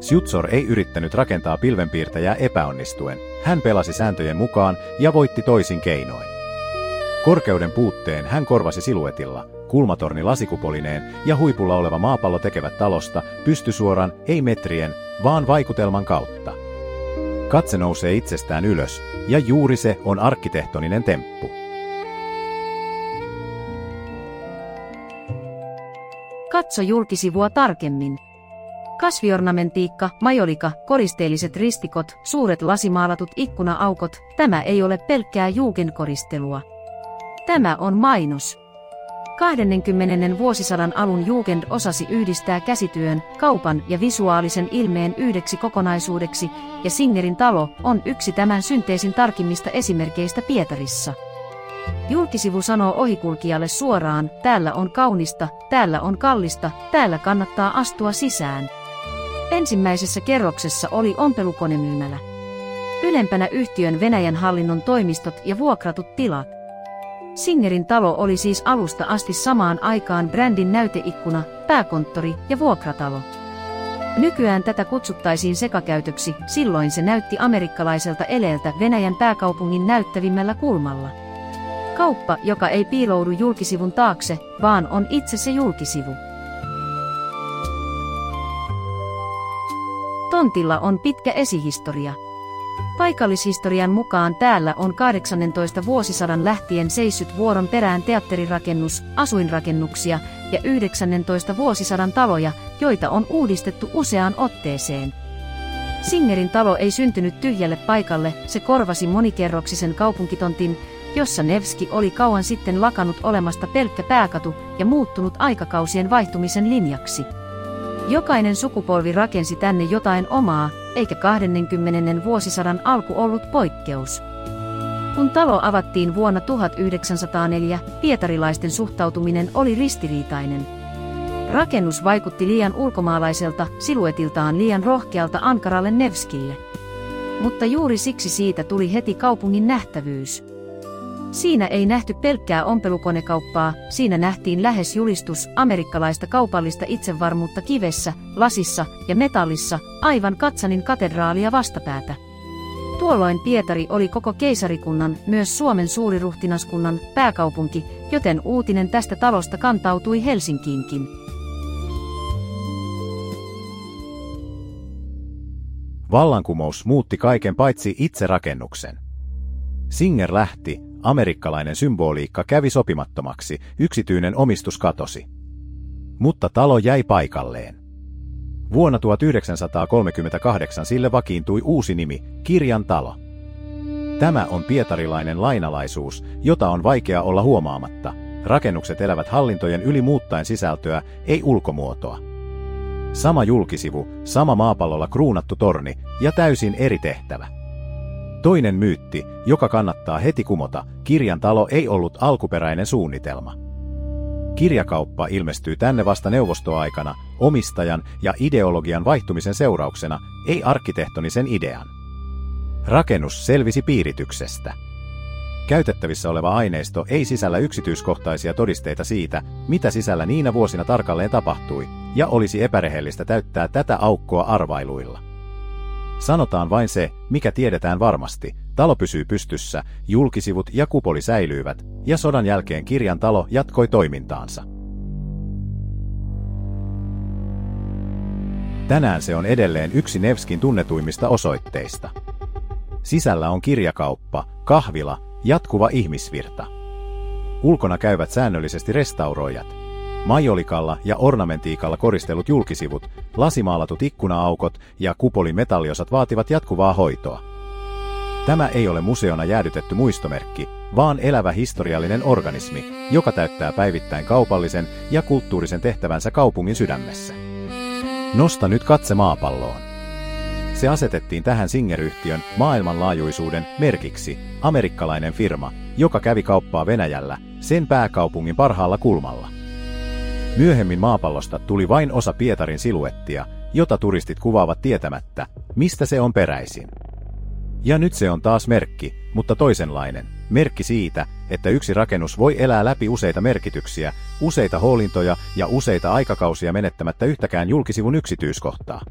Sjutsorg ei yrittänyt rakentaa pilvenpiirtäjää epäonnistuen. Hän pelasi sääntöjen mukaan ja voitti toisin keinoin. Korkeuden puutteen hän korvasi siluetilla. Kulmatorni lasikupolineen ja huipulla oleva maapallo tekevät talosta pystysuoran, ei metrien, vaan vaikutelman kautta. Katse nousee itsestään ylös, ja juuri se on arkkitehtoninen temppu. Katso julkisivua tarkemmin. Kasviornamentiikka, majolika, koristeelliset ristikot, suuret lasimaalatut ikkuna-aukot, tämä ei ole pelkkää jugendkoristelua. Tämä on mainos. 20. vuosisadan alun jugend osasi yhdistää käsityön, kaupan ja visuaalisen ilmeen yhdeksi kokonaisuudeksi, ja Singerin talo on yksi tämän synteesin tarkimmista esimerkkeistä Pietarissa. Julkisivu sanoo ohikulkijalle suoraan, täällä on kaunista, täällä on kallista, täällä kannattaa astua sisään. Ensimmäisessä kerroksessa oli ompelukonemyymälä. Ylempänä yhtiön Venäjän hallinnon toimistot ja vuokratut tilat. Singerin talo oli siis alusta asti samaan aikaan brändin näyteikkuna, pääkonttori ja vuokratalo. Nykyään tätä kutsuttaisiin sekakäytöksi, silloin se näytti amerikkalaiselta eleeltä Venäjän pääkaupungin näyttävimmällä kulmalla. Kauppa, joka ei piiloudu julkisivun taakse, vaan on itse se julkisivu. Tontilla on pitkä esihistoria. Paikallishistorian mukaan täällä on 18 vuosisadan lähtien seissyt vuoron perään teatterirakennus, asuinrakennuksia ja 19 vuosisadan taloja, joita on uudistettu useaan otteeseen. Singerin talo ei syntynyt tyhjälle paikalle, se korvasi monikerroksisen kaupunkitontin, jossa Nevski oli kauan sitten lakannut olemasta pelkkä pääkatu ja muuttunut aikakausien vaihtumisen linjaksi. Jokainen sukupolvi rakensi tänne jotain omaa, eikä 20. vuosisadan alku ollut poikkeus. Kun talo avattiin vuonna 1904, pietarilaisten suhtautuminen oli ristiriitainen. Rakennus vaikutti liian ulkomaalaiselta, siluetiltaan liian rohkealta ankaralle Nevskille. Mutta juuri siksi siitä tuli heti kaupungin nähtävyys. Siinä ei nähty pelkkää ompelukonekauppaa, siinä nähtiin lähes julistus amerikkalaista kaupallista itsevarmuutta kivessä, lasissa ja metallissa, aivan Katsanin katedraalia vastapäätä. Tuolloin Pietari oli koko keisarikunnan, myös Suomen suuriruhtinaskunnan, pääkaupunki, joten uutinen tästä talosta kantautui Helsinkiinkin. Vallankumous muutti kaiken paitsi itse rakennuksen. Singer lähti, amerikkalainen symboliikka kävi sopimattomaksi, yksityinen omistus katosi. Mutta talo jäi paikalleen. Vuonna 1938 sille vakiintui uusi nimi, Kirjan talo. Tämä on pietarilainen lainalaisuus, jota on vaikea olla huomaamatta. Rakennukset elävät hallintojen yli muuttaen sisältöä, ei ulkomuotoa. Sama julkisivu, sama maapallolla kruunattu torni ja täysin eri tehtävä. Toinen myytti, joka kannattaa heti kumota, Kirjan talo ei ollut alkuperäinen suunnitelma. Kirjakauppa ilmestyy tänne vasta neuvostoaikana, omistajan ja ideologian vaihtumisen seurauksena, ei arkkitehtonisen idean. Rakennus selvisi piirityksestä. Käytettävissä oleva aineisto ei sisällä yksityiskohtaisia todisteita siitä, mitä sisällä niinä vuosina tarkalleen tapahtui, ja olisi epärehellistä täyttää tätä aukkoa arvailuilla. Sanotaan vain se, mikä tiedetään varmasti. Talo pysyy pystyssä, julkisivut ja kupoli säilyivät, ja sodan jälkeen Kirjan talo jatkoi toimintaansa. Tänään se on edelleen yksi Nevskin tunnetuimmista osoitteista. Sisällä on kirjakauppa, kahvila, jatkuva ihmisvirta. Ulkona käyvät säännöllisesti restauroijat. Majolikalla ja ornamentiikalla koristellut julkisivut, lasimaalatut ikkuna-aukot ja kupolin metalliosat vaativat jatkuvaa hoitoa. Tämä ei ole museona jäädytetty muistomerkki, vaan elävä historiallinen organismi, joka täyttää päivittäin kaupallisen ja kulttuurisen tehtävänsä kaupungin sydämessä. Nosta nyt katse maapalloon. Se asetettiin tähän Singer-yhtiön maailmanlaajuisuuden merkiksi, amerikkalainen firma, joka kävi kauppaa Venäjällä, sen pääkaupungin parhaalla kulmalla. Myöhemmin maapallosta tuli vain osa Pietarin siluettia, jota turistit kuvaavat tietämättä, mistä se on peräisin. Ja nyt se on taas merkki, mutta toisenlainen. Merkki siitä, että yksi rakennus voi elää läpi useita merkityksiä, useita hoolintoja ja useita aikakausia menettämättä yhtäkään julkisivun yksityiskohtaa.